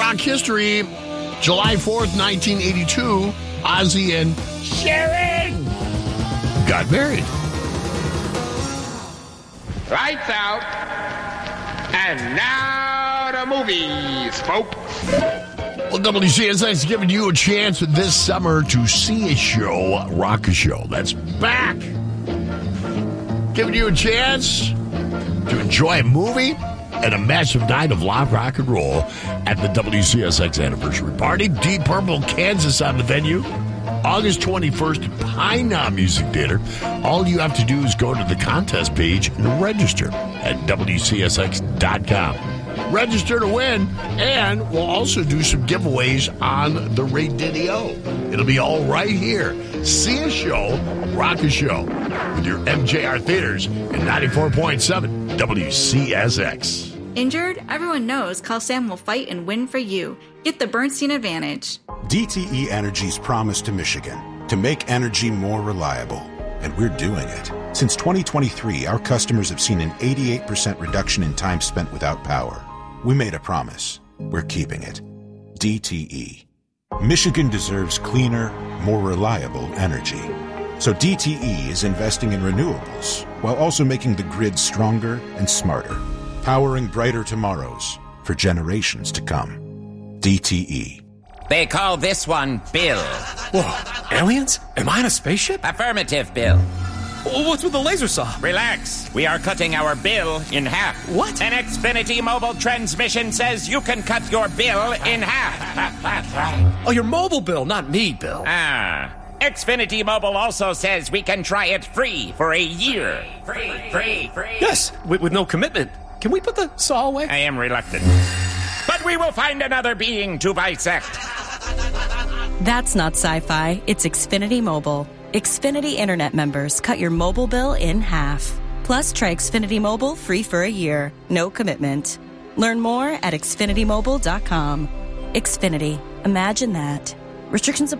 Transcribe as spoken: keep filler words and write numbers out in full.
rock history, July fourth, nineteen eighty-two, Ozzy and Sharon got married. Lights out. And now the movies, folks. Well, W C S X is giving you a chance this summer to see a show, rock a show. That's back. Giving you a chance to enjoy a movie and a massive night of live rock and roll at the W C S X anniversary party. Deep Purple, Kansas on the venue. August twenty-first, Pine Knob Music Theater. All you have to do is go to the contest page and register at W C S X dot com. Register to win, and we'll also do some giveaways on the Radio. It'll be all right here. See a show, rock a show with your M J R Theaters and ninety-four point seven W C S X. Injured? Everyone knows Call Sam will fight and win for you. Get the Bernstein Advantage. D T E Energy's promise to Michigan to make energy more reliable. And we're doing it. Since twenty twenty-three, our customers have seen an eighty-eight percent reduction in time spent without power. We made a promise. We're keeping it. D T E. Michigan deserves cleaner, more reliable energy. So D T E is investing in renewables while also making the grid stronger and smarter, powering brighter tomorrows for generations to come. D T E. They call this one Bill. Whoa, aliens? Am I in a spaceship? Affirmative, Bill. What's with the laser saw? Relax. We are cutting our bill in half. What? An Xfinity mobile transmission says you can cut your bill in half. Oh, your mobile bill, not me, Bill. Ah. Xfinity Mobile also says we can try it free for a year. Free, free, free. Yes, with, with no commitment. Can we put the saw away? I am reluctant. But we will find another being to bisect. That's not sci-fi. It's Xfinity Mobile. Xfinity Internet members cut your mobile bill in half. Plus, try Xfinity Mobile free for a year. No commitment. Learn more at Xfinity Mobile dot com. Xfinity. Imagine that. Restrictions apply.